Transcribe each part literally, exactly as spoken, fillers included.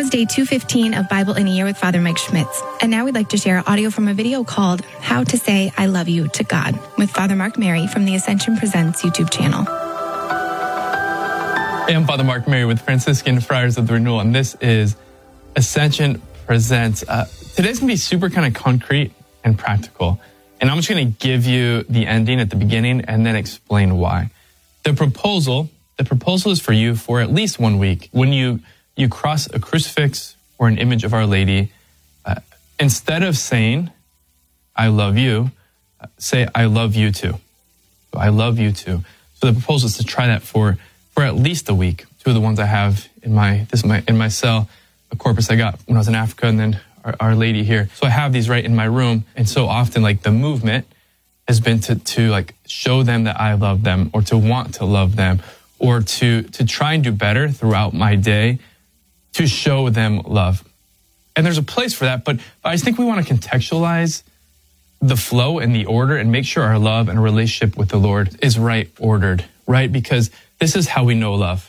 was day two fifteen of Bible in a Year with Father Mike Schmitz. And now we'd like to share audio from a video called How to Say I Love You to God with Father Mark Mary from the Ascension Presents YouTube channel. Hey, I'm Father Mark Mary with Franciscan Friars of the Renewal, and this is Ascension Presents. Uh, today's going to be super kind of concrete and practical. And I'm just going to give you the ending at the beginning and then explain why. The proposal, the proposal is for you for at least one week. When you, you cross a crucifix or an image of Our Lady, uh, instead of saying, I love you, uh, say, I love you too. So I love you too. So the proposal is to try that for, for at least a week. Two of the ones I have in my, this is my, in my cell, a corpus I got when I was in Africa, and then Our, Our Lady here. So I have these right in my room. And so often, like, the movement has been to, to like show them that I love them, or to want to love them, or to, to try and do better throughout my day to show them love. And there's a place for that, but, but I just think we want to contextualize the flow and the order and make sure our love and relationship with the Lord is right ordered, right? Because this is how we know love.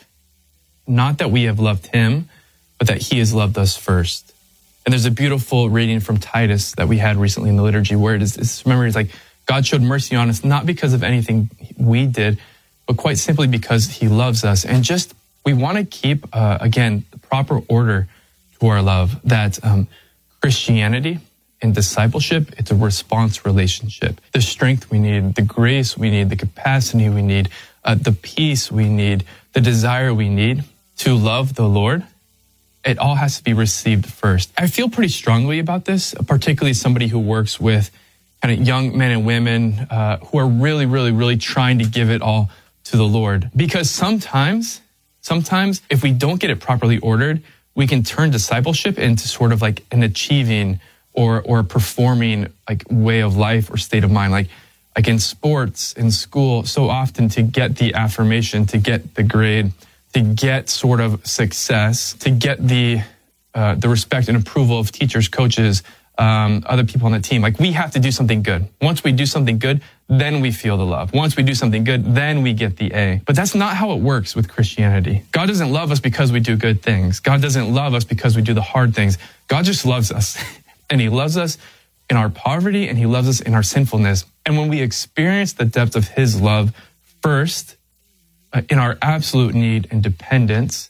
Not that we have loved him, but that he has loved us first. And there's a beautiful reading from Titus that we had recently in the liturgy where it is, it's, remember, it's like, God showed mercy on us, not because of anything we did, but quite simply because he loves us. And just, we want to keep, uh, again, the proper order to our love, that um, Christianity and discipleship, it's a response relationship. The strength we need, the grace we need, the capacity we need, uh, the peace we need, the desire we need to love the Lord, it all has to be received first. I feel pretty strongly about this, particularly somebody who works with kind of young men and women uh, who are really, really, really trying to give it all to the Lord. Because sometimes, sometimes if we don't get it properly ordered, we can turn discipleship into sort of like an achieving or or performing like way of life or state of mind. Like, like in sports, in school, so often to get the affirmation, to get the grade, to get sort of success, to get the uh, the respect and approval of teachers, coaches, um, other people on the team. Like, we have to do something good. Once we do something good, then we feel the love. Once we do something good, then we get the A. But that's not how it works with Christianity. God doesn't love us because we do good things. God doesn't love us because we do the hard things. God just loves us. And he loves us in our poverty, and he loves us in our sinfulness. And when we experience the depth of his love first, uh, in our absolute need and dependence,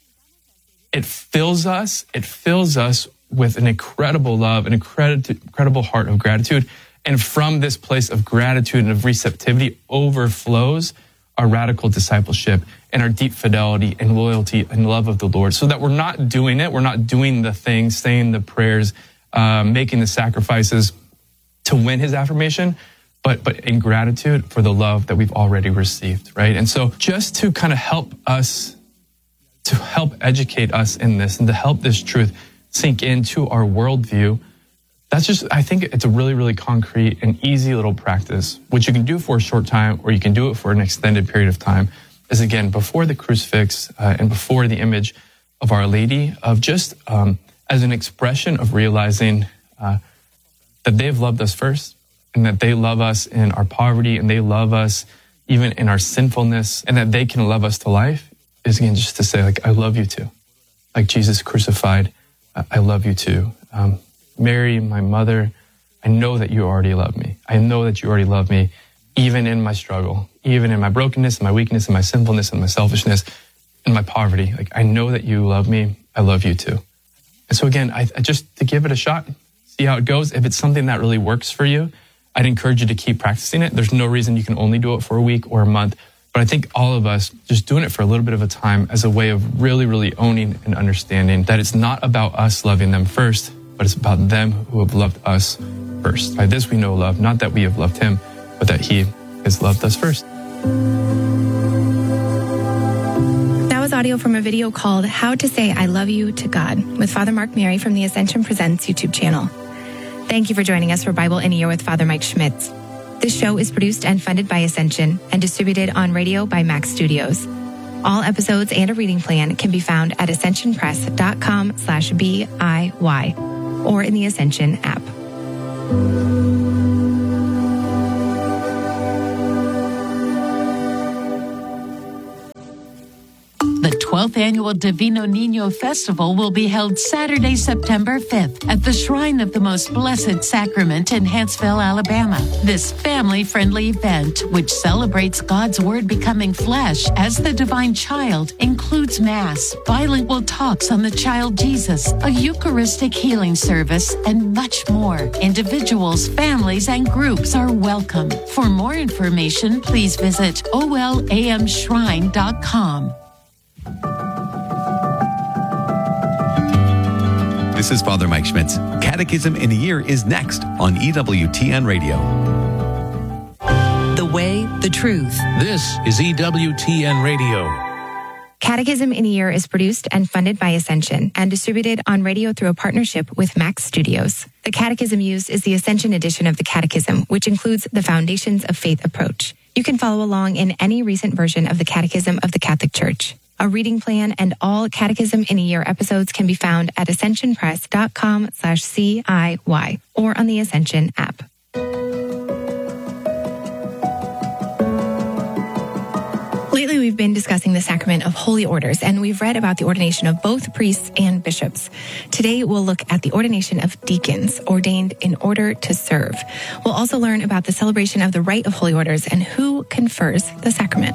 it fills us, it fills us with an incredible love, an incredible, incredible heart of gratitude. And from this place of gratitude and of receptivity overflows our radical discipleship and our deep fidelity and loyalty and love of the Lord, so that we're not doing it, we're not doing the things, saying the prayers, uh, making the sacrifices to win his affirmation, but but in gratitude for the love that we've already received, right? And so just to kind of help us, to help educate us in this, and to help this truth sink into our worldview, that's just, I think it's a really, really concrete and easy little practice, which you can do for a short time, or you can do it for an extended period of time, is again, before the crucifix uh, and before the image of Our Lady, of just um, as an expression of realizing uh, that they've loved us first, and that they love us in our poverty, and they love us even in our sinfulness, and that they can love us to life, is again just to say, like, I love you too. Like Jesus crucified, uh, I love you too. Um, Mary, my mother, I know that you already love me. I know that you already love me, even in my struggle, even in my brokenness, and my weakness, and my sinfulness, and my selfishness, and my poverty. Like, I know that you love me. I love you too. And so again, I, I just to give it a shot, see how it goes. If it's something that really works for you, I'd encourage you to keep practicing it. There's no reason you can only do it for a week or a month. But I think all of us just doing it for a little bit of a time as a way of really, really owning and understanding that it's not about us loving them first, but it's about them who have loved us first. By this we know love, not that we have loved him, but that he has loved us first. That was audio from a video called How to Say I Love You to God with Father Mark Mary from the Ascension Presents YouTube channel. Thank you for joining us for Bible in a Year with Father Mike Schmitz. This show is produced and funded by Ascension and distributed on radio by Max Studios. All episodes and a reading plan can be found at ascensionpress.com slash BIY or in the Ascension app. The twelfth Annual Divino Niño Festival will be held Saturday, September fifth at the Shrine of the Most Blessed Sacrament in Huntsville, Alabama. This family-friendly event, which celebrates God's Word becoming flesh as the divine child, includes Mass, bilingual talks on the child Jesus, a Eucharistic healing service, and much more. Individuals, families, and groups are welcome. For more information, please visit O L A M shrine dot com. This is Father Mike Schmitz. Catechism in a Year is next on E W T N Radio. The way, the truth. This is E W T N Radio. Catechism in a Year is produced and funded by Ascension and distributed on radio through a partnership with Max Studios. The catechism used is the Ascension edition of the Catechism, which includes the Foundations of Faith approach. You can follow along in any recent version of the Catechism of the Catholic Church. A reading plan and all Catechism in a Year episodes can be found at ascensionpress.com slash CIY or on the Ascension app. Lately, we've been discussing the sacrament of holy orders, and we've read about the ordination of both priests and bishops. Today, we'll look at the ordination of deacons, ordained in order to serve. We'll also learn about the celebration of the rite of holy orders and who confers the sacrament.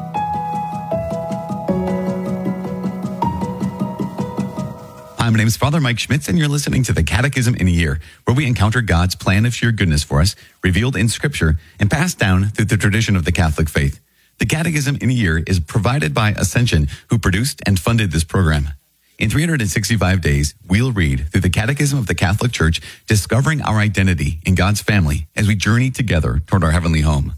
Hi, my name is Father Mike Schmitz, and you're listening to the Catechism in a Year, where we encounter God's plan of sheer goodness for us, revealed in Scripture, and passed down through the tradition of the Catholic faith. The Catechism in a Year is provided by Ascension, who produced and funded this program. In three hundred sixty-five days, we'll read through the Catechism of the Catholic Church, discovering our identity in God's family as we journey together toward our heavenly home.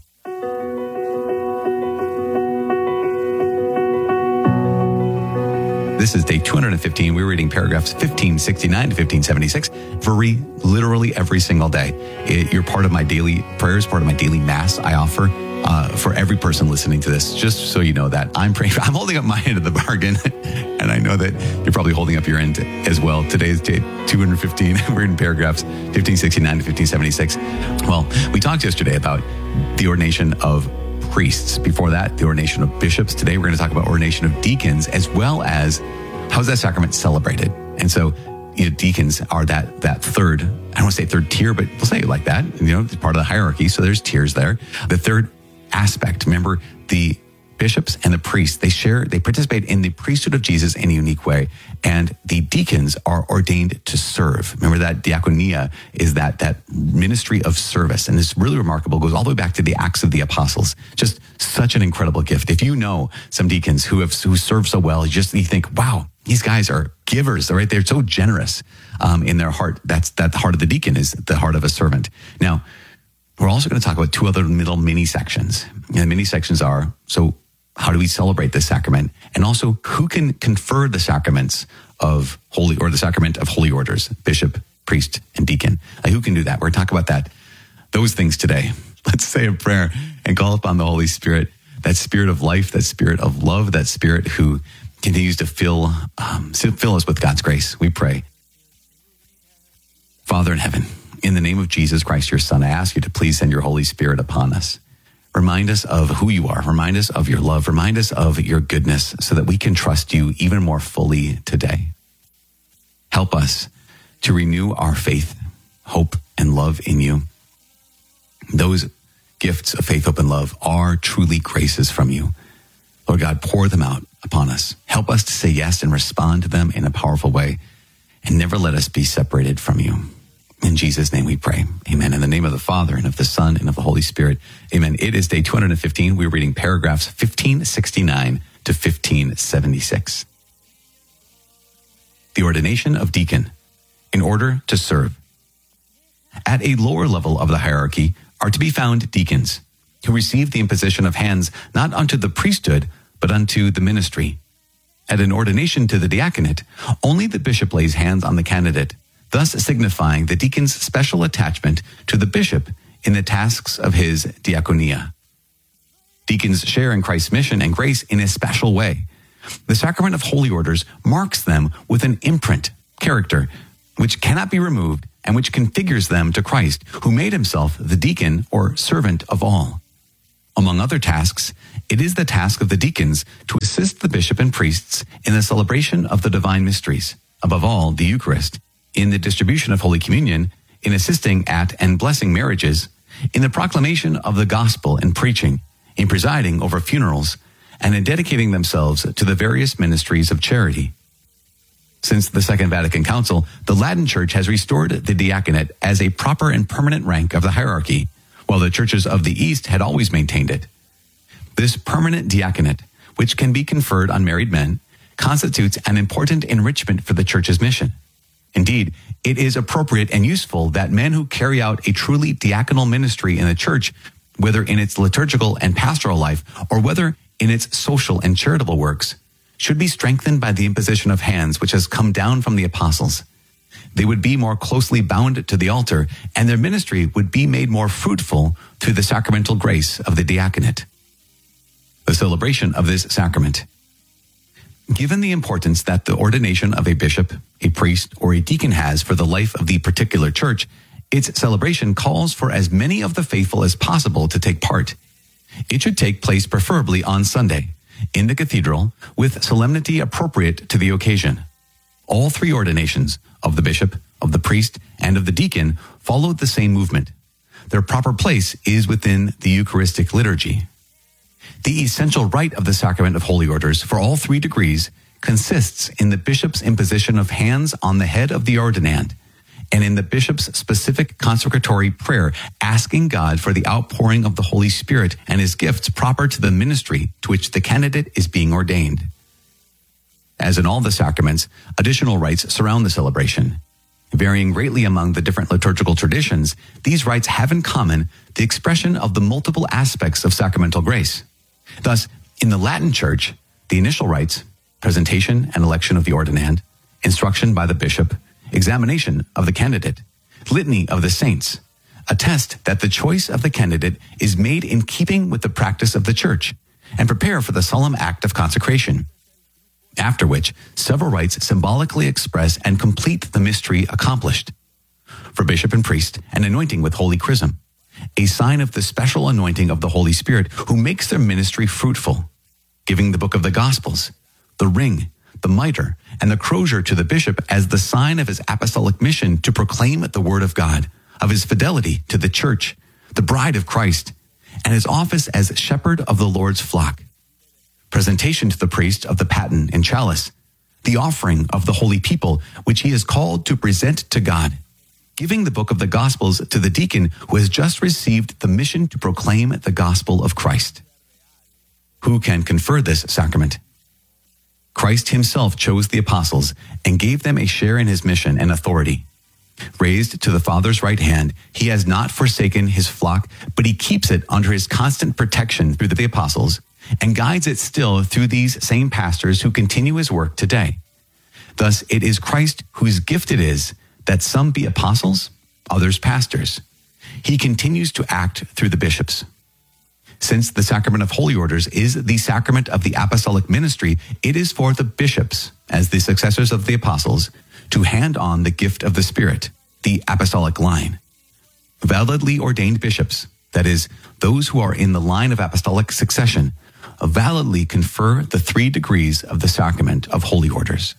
This is day two hundred fifteen. We're reading paragraphs fifteen sixty-nine to fifteen seventy-six very literally every single day. It, you're part of my daily prayers, part of my daily mass I offer uh, for every person listening to this. Just so you know that I'm praying. I'm holding up my end of the bargain, and I know that you're probably holding up your end as well. Today is day two hundred fifteen. We're in paragraphs fifteen sixty-nine to fifteen seventy-six. Well, we talked yesterday about the ordination of priests. Before that, the ordination of bishops. Today, we're going to talk about ordination of deacons, as well as how's that sacrament celebrated. And so, you know, deacons are that that third, I don't want to say third tier, but we'll say it like that. You know, it's part of the hierarchy. So there's tiers there. The third aspect, remember, the bishops and the priests, they share, they participate in the priesthood of Jesus in a unique way. And the deacons are ordained to serve. Remember that diaconia is that that ministry of service. And it's really remarkable. It goes all the way back to the Acts of the Apostles. Just such an incredible gift. If you know some deacons who have who serve so well, you just you think, wow, these guys are givers. They're right. They're so generous um, in their heart. That's that the heart of the deacon is the heart of a servant. Now, we're also going to talk about two other middle mini sections. And the mini sections are, so how do we celebrate this sacrament? And also, who can confer the sacraments of holy, or the sacrament of holy orders, bishop, priest, and deacon? Like, who can do that? We're going to talk about that, those things today. Let's say a prayer and call upon the Holy Spirit, that spirit of life, that spirit of love, that spirit who continues to fill, um, fill us with God's grace. We pray. Father in heaven, in the name of Jesus Christ, your Son, I ask you to please send your Holy Spirit upon us. Remind us of who you are. Remind us of your love. Remind us of your goodness so that we can trust you even more fully today. Help us to renew our faith, hope, and love in you. Those gifts of faith, hope, and love are truly graces from you. Lord God, pour them out upon us. Help us to say yes and respond to them in a powerful way, and never let us be separated from you. In Jesus' name we pray. Amen. In the name of the Father, and of the Son, and of the Holy Spirit. Amen. It is day two hundred fifteen. We're reading paragraphs fifteen sixty-nine to fifteen seventy-six. The ordination of deacon in order to serve. At a lower level of the hierarchy are to be found deacons, who receive the imposition of hands not unto the priesthood, but unto the ministry. At an ordination to the diaconate, only the bishop lays hands on the candidate, thus signifying the deacon's special attachment to the bishop in the tasks of his diaconia. Deacons share in Christ's mission and grace in a special way. The sacrament of holy orders marks them with an imprint, character, which cannot be removed and which configures them to Christ, who made himself the deacon or servant of all. Among other tasks, it is the task of the deacons to assist the bishop and priests in the celebration of the divine mysteries, above all, the Eucharist, in the distribution of Holy Communion, in assisting at and blessing marriages, in the proclamation of the gospel and preaching, in presiding over funerals, and in dedicating themselves to the various ministries of charity. Since the Second Vatican Council, the Latin Church has restored the diaconate as a proper and permanent rank of the hierarchy, while the churches of the East had always maintained it. This permanent diaconate, which can be conferred on married men, constitutes an important enrichment for the Church's mission. Indeed, it is appropriate and useful that men who carry out a truly diaconal ministry in the Church, whether in its liturgical and pastoral life, or whether in its social and charitable works, should be strengthened by the imposition of hands which has come down from the apostles. They would be more closely bound to the altar, and their ministry would be made more fruitful through the sacramental grace of the diaconate. The celebration of this sacrament. Given the importance that the ordination of a bishop, a priest, or a deacon has for the life of the particular church, its celebration calls for as many of the faithful as possible to take part. It should take place preferably on Sunday, in the cathedral, with solemnity appropriate to the occasion. All three ordinations, of the bishop, of the priest, and of the deacon, followed the same movement. Their proper place is within the Eucharistic liturgy. The essential rite of the sacrament of holy orders for all three degrees consists in the bishop's imposition of hands on the head of the ordinand, and in the bishop's specific consecratory prayer, asking God for the outpouring of the Holy Spirit and his gifts proper to the ministry to which the candidate is being ordained. As in all the sacraments, additional rites surround the celebration. Varying greatly among the different liturgical traditions, these rites have in common the expression of the multiple aspects of sacramental grace. Thus, in the Latin Church, the initial rites, presentation and election of the ordinand, instruction by the bishop, examination of the candidate, litany of the saints, attest that the choice of the candidate is made in keeping with the practice of the Church, and prepare for the solemn act of consecration. After which, several rites symbolically express and complete the mystery accomplished. For bishop and priest, an anointing with holy chrism, a sign of the special anointing of the Holy Spirit who makes their ministry fruitful, giving the book of the Gospels, the ring, the mitre, and the crozier to the bishop as the sign of his apostolic mission to proclaim the word of God, of his fidelity to the church, the bride of Christ, and his office as shepherd of the Lord's flock. Presentation to the priest of the paten and chalice, the offering of the holy people, which he is called to present to God, giving the book of the Gospels to the deacon who has just received the mission to proclaim the gospel of Christ. Who can confer this sacrament? Christ himself chose the apostles and gave them a share in his mission and authority. Raised to the Father's right hand, he has not forsaken his flock, but he keeps it under his constant protection through the apostles and guides it still through these same pastors who continue his work today. Thus, it is Christ whose gift it is that some be apostles, others pastors. He continues to act through the bishops. Since the sacrament of holy orders is the sacrament of the apostolic ministry, it is for the bishops, as the successors of the apostles, to hand on the gift of the Spirit, the apostolic line. Validly ordained bishops, that is, those who are in the line of apostolic succession, validly confer the three degrees of the sacrament of holy orders.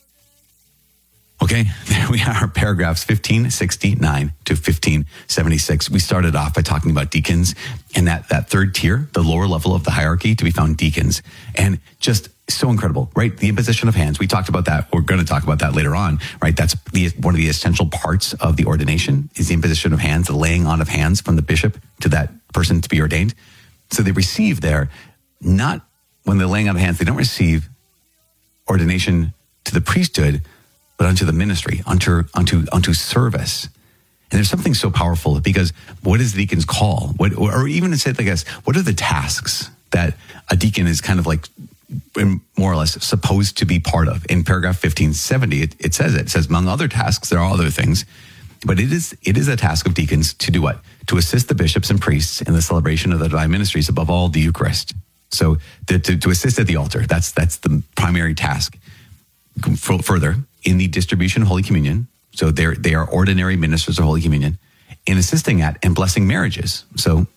Okay, there we are, paragraphs fifteen sixty-nine to fifteen seventy-six. We started off by talking about deacons and that, that third tier, the lower level of the hierarchy, to be found deacons. And just so incredible, right? The imposition of hands. We talked about that. We're going to talk about that later on, right? That's the, one of the essential parts of the ordination is the imposition of hands, the laying on of hands from the bishop to that person to be ordained. So they receive there, not when they're laying on of hands, they don't receive ordination to the priesthood, but unto the ministry, unto, unto, unto service. And there's something so powerful because what is the deacon's call? What, or even to say it like this, what are the tasks that a deacon is kind of like more or less supposed to be part of? In paragraph fifteen seventy, it, it says it. It says, among other tasks, there are other things, but it is it is a task of deacons to do what? To assist the bishops and priests in the celebration of the divine ministries, above all the Eucharist. So the, to, to assist at the altar, that's that's the primary task. F- further, in the distribution of Holy Communion, so they're, they are ordinary ministers of Holy Communion, in assisting at and blessing marriages. So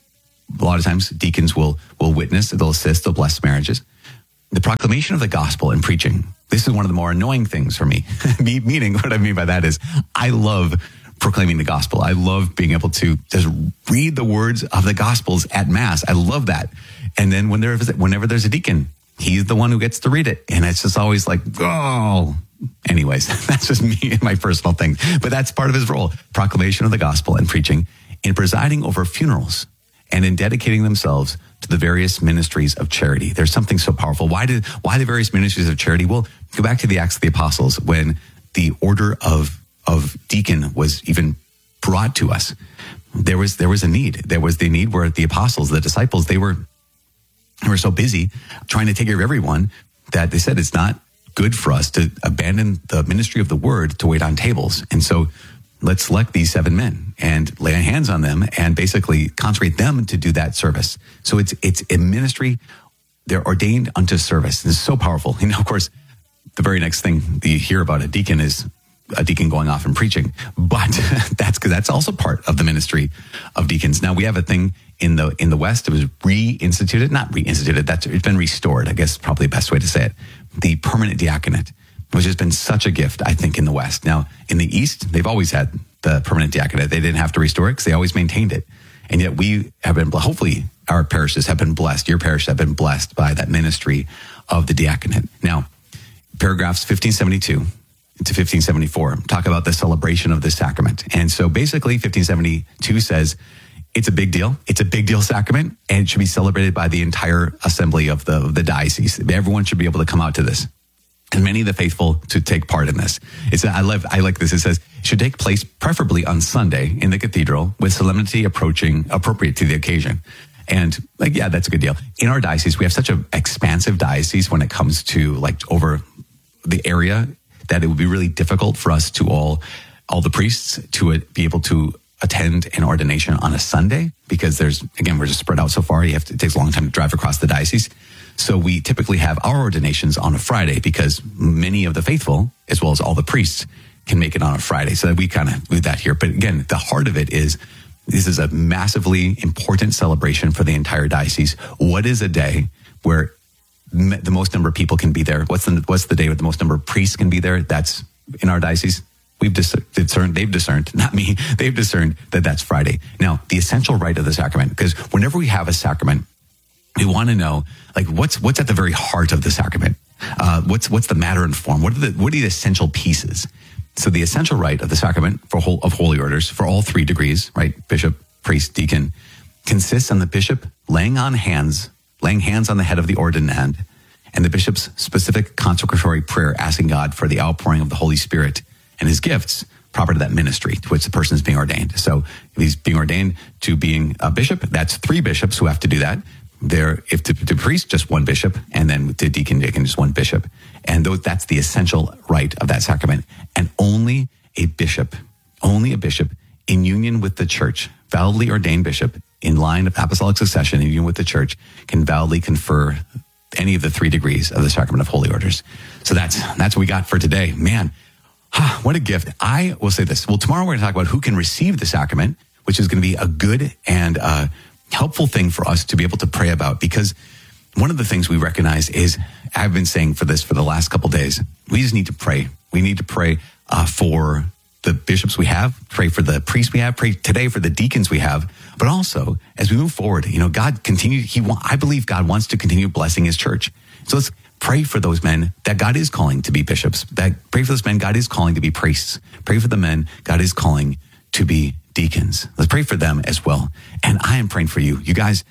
a lot of times deacons will will witness, they'll assist, they'll bless marriages. The proclamation of the gospel and preaching. This is one of the more annoying things for me. Meaning, what I mean by that is I love proclaiming the gospel. I love being able to just read the words of the gospels at mass. I love that. And then when there is, whenever there's a deacon, he's the one who gets to read it. And it's just always like, oh, anyways, that's just me and my personal thing. But that's part of his role. Proclamation of the gospel and preaching, in presiding over funerals, and in dedicating themselves to the various ministries of charity. There's something so powerful. Why did why the various ministries of charity? Well, go back to the Acts of the Apostles when the order of of deacon was even brought to us. There was there was a need. There was the need where the apostles, the disciples, they were they were so busy trying to take care of everyone that they said it's not good for us to abandon the ministry of the word to wait on tables. And so let's select these seven men and lay hands on them and basically consecrate them to do that service. So it's it's a ministry. They're ordained unto service. This is so powerful. You know, of course, the very next thing that you hear about a deacon is a deacon going off and preaching. But that's because that's also part of the ministry of deacons. Now we have a thing in the in the West. It was reinstituted, not reinstituted. That's it's been restored. I guess probably the best way to say it. The permanent diaconate, which has been such a gift, I think, in the West. Now, in the East, they've always had the permanent diaconate. They didn't have to restore it because they always maintained it. And yet we have been, hopefully, our parishes have been blessed. Your parish have been blessed by that ministry of the diaconate. Now, paragraphs fifteen seventy-two to fifteen seventy-four talk about the celebration of the sacrament. And so basically, fifteen seventy-two says it's a big deal. It's a big deal sacrament, and it should be celebrated by the entire assembly of the, of the diocese. Everyone should be able to come out to this. And many of the faithful to take part in this. It's I love I like this. It says it should take place preferably on Sunday in the cathedral with solemnity approaching appropriate to the occasion. And like, yeah, that's a good deal. In our diocese, we have such an expansive diocese when it comes to like over the area that it would be really difficult for us to all all the priests to be able to attend an ordination on a Sunday because there's again we're just spread out so far. You have to, it takes a long time to drive across the diocese. So we typically have our ordinations on a Friday because many of the faithful, as well as all the priests, can make it on a Friday. So we kind of do that here. But again, the heart of it is this is a massively important celebration for the entire diocese. What is a day where the most number of people can be there? What's the what's the day where the most number of priests can be there? That's in our diocese. We've discerned, they've discerned, not me, they've discerned that that's Friday. Now, the essential rite of the sacrament, because whenever we have a sacrament, we want to know, like, what's what's at the very heart of the sacrament? Uh, what's what's the matter and form? What are the what are the essential pieces? So the essential rite of the sacrament for whole, of holy orders for all three degrees, right? Bishop, priest, deacon, consists on the bishop laying on hands, laying hands on the head of the ordinand, and the bishop's specific consecratory prayer, asking God for the outpouring of the Holy Spirit and his gifts proper to that ministry to which the person is being ordained. So if he's being ordained to being a bishop, that's three bishops who have to do that. There, if to, to priest, just one bishop, and then to deacon, deacon, just one bishop. And those, that's the essential rite of that sacrament. And only a bishop, only a bishop in union with the church, validly ordained bishop in line of apostolic succession in union with the church, can validly confer any of the three degrees of the sacrament of holy orders. So that's that's what we got for today. Man, what a gift. I will say this. Well, tomorrow we're going to talk about who can receive the sacrament, which is going to be a good and uh, helpful thing for us to be able to pray about, because one of the things we recognize is, I've been saying for this for the last couple of days, we just need to pray. We need to pray uh, for the bishops we have, pray for the priests we have, pray today for the deacons we have, but also as we move forward, you know, God continue. He, I believe God wants to continue blessing his church. So let's pray for those men that God is calling to be bishops. That pray for those men God is calling to be priests. Pray for the men God is calling to be deacons. Let's pray for them as well. And I am praying for you. You guys,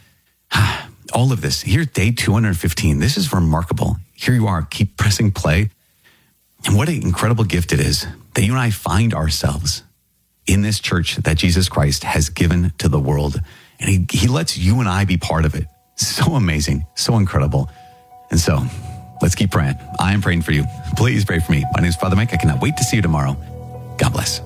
all of this, here's day two hundred fifteen. This is remarkable. Here you are, keep pressing play. And what an incredible gift it is that you and I find ourselves in this church that Jesus Christ has given to the world. And he, he lets you and I be part of it. So amazing, so incredible. And so let's keep praying. I am praying for you. Please pray for me. My name is Father Mike. I cannot wait to see you tomorrow. God bless.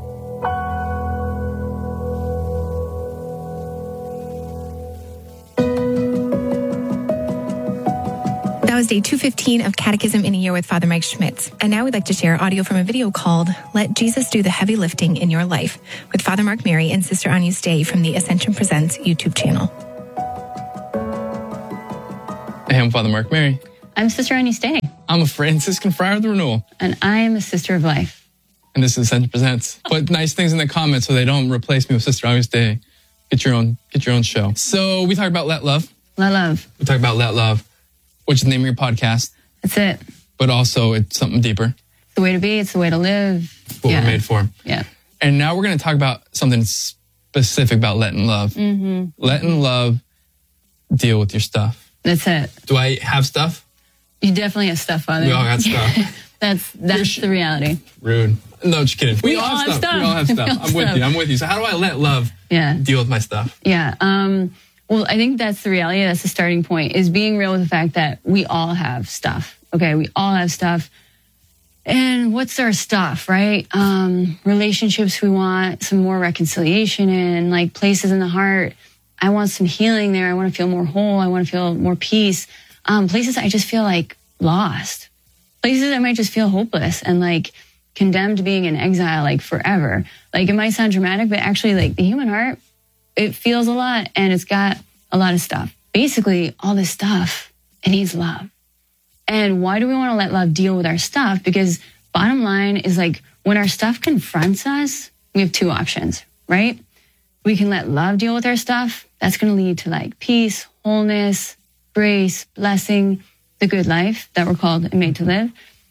That was day two fifteen of Catechism in a Year with Father Mike Schmitz. And now we'd like to share audio from a video called Let Jesus Do the Heavy Lifting in Your Life with Father Mark Mary and Sister Agnus Dei from the Ascension Presents YouTube channel. Hey, I'm Father Mark Mary. I'm Sister Annie Stay. I'm a Franciscan Friar of the Renewal. And I am a Sister of Life. And this is Ascension Presents. Put nice things in the comments so they don't replace me with Sister August Day. Get your own, get your own show. So we talk about Let Love. Let Love. We talk about Let Love, which is the name of your podcast. That's it. But also it's something deeper. It's the way to be. It's the way to live. What yeah. we're made for. Yeah. And now we're going to talk about something specific about letting love. Mm-hmm. Letting love deal with your stuff. That's it. Do I have stuff? You definitely have stuff, Father. We all got stuff. that's that's sh- the reality. Rude. No, just kidding. We, we all, all have, have stuff. stuff. We all have stuff. all I'm with stuff. you. I'm with you. So how do I let love yeah. deal with my stuff? Yeah. Um, well, I think that's the reality. That's the starting point, is being real with the fact that we all have stuff. Okay, we all have stuff. And what's our stuff, right? Um, relationships we want some more reconciliation in, like places in the heart. I want some healing there. I want to feel more whole. I want to feel more peace. Um, places I just feel like lost. Places I might just feel hopeless and like condemned to being in exile like forever. Like it might sound dramatic, but actually like the human heart, it feels a lot and it's got a lot of stuff. Basically, all this stuff, it needs love. And why do we want to let love deal with our stuff? Because bottom line is like when our stuff confronts us, we have two options, right? We can let love deal with our stuff. That's going to lead to like peace, wholeness, grace, blessing, the good life that we're called and made to live.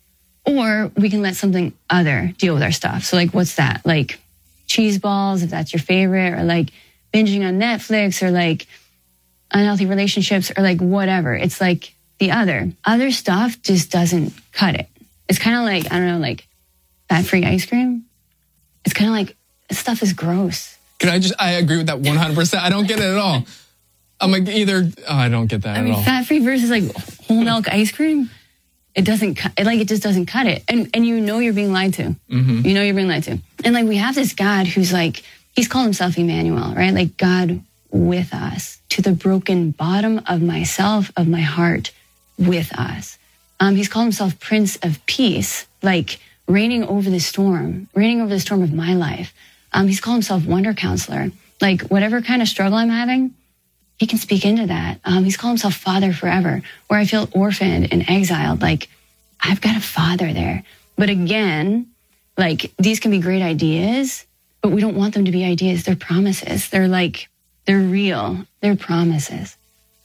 Or we can let something other deal with our stuff. So like, what's that? Like cheese balls, if that's your favorite, or like binging on Netflix, or like unhealthy relationships, or like whatever. It's like the other. Other stuff just doesn't cut it. It's kind of like, I don't know, like fat-free ice cream. It's kind of like, this stuff is gross. Can I just, I agree with that one hundred percent. I don't get it at all. I'm like either, oh, I don't get that I at mean, all. Fat-free versus like whole milk ice cream. It doesn't cut, it, like it just doesn't cut it. And and you know you're being lied to. Mm-hmm. You know you're being lied to. And like we have this God who's like, he's called himself Emmanuel, right? Like God with us, to the broken bottom of myself, of my heart, with us. Um, he's called himself Prince of Peace, like reigning over the storm, reigning over the storm of my life. Um, he's called himself Wonder Counselor. Like whatever kind of struggle I'm having, he can speak into that. Um, he's called himself Father forever. Where I feel orphaned and exiled, like I've got a father there. But again, like these can be great ideas, but we don't want them to be ideas. They're promises. They're like, they're real. They're promises.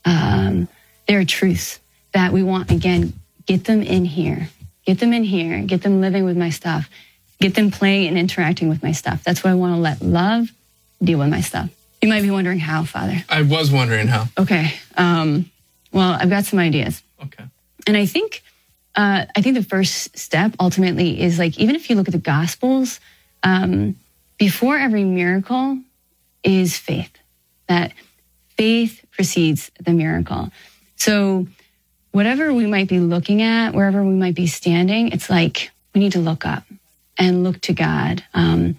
Um, they're truths that we want, again, get them in here. Get them in here. Get them living with my stuff. Get them playing and interacting with my stuff. That's what I want to let love deal with my stuff. You might be wondering how, Father. I was wondering how. Okay. Um, well, I've got some ideas. Okay. And I think, uh, I think the first step ultimately is like, even if you look at the Gospels, um, before every miracle is faith. That faith precedes the miracle. So whatever we might be looking at, wherever we might be standing, it's like we need to look up and look to God. Um,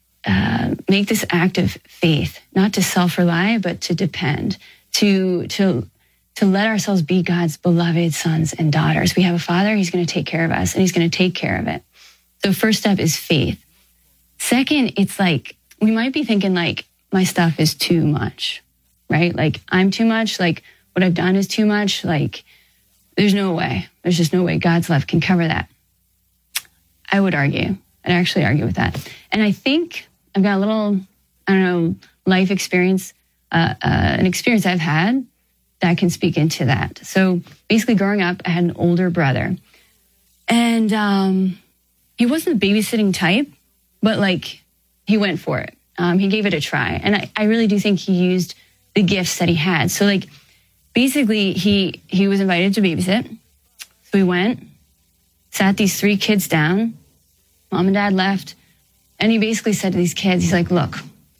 uh, make this act of faith, not to self-rely, but to depend, to to to let ourselves be God's beloved sons and daughters. We have a Father, he's going to take care of us, and he's going to take care of it. So first step is faith. Second, it's like, we might be thinking like, my stuff is too much, right? Like I'm too much, like what I've done is too much. Like there's no way, there's just no way God's love can cover that. I would argue, I'd actually argue with that. And I think I've got a little, I don't know, life experience, uh, uh, an experience I've had that can speak into that. So basically growing up, I had an older brother and um, he wasn't the babysitting type, but like he went for it. Um, he gave it a try. And I, I really do think he used the gifts that he had. So like, basically he, he was invited to babysit. So we went, sat these three kids down, mom and dad left. And he basically said to these kids, he's like, look,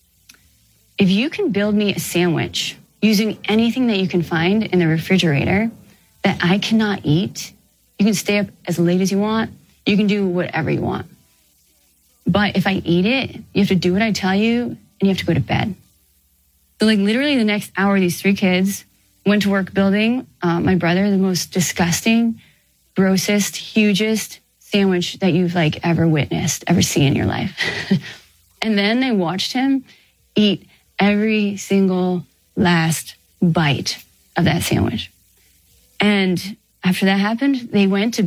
if you can build me a sandwich using anything that you can find in the refrigerator that I cannot eat, you can stay up as late as you want. You can do whatever you want. But if I eat it, you have to do what I tell you and you have to go to bed. So like literally the next hour, these three kids went to work building uh, my brother the most disgusting, grossest, hugest sandwich that you've like ever witnessed, ever seen in your life. And then they watched him eat every single last bite of that sandwich. And after that happened, they went to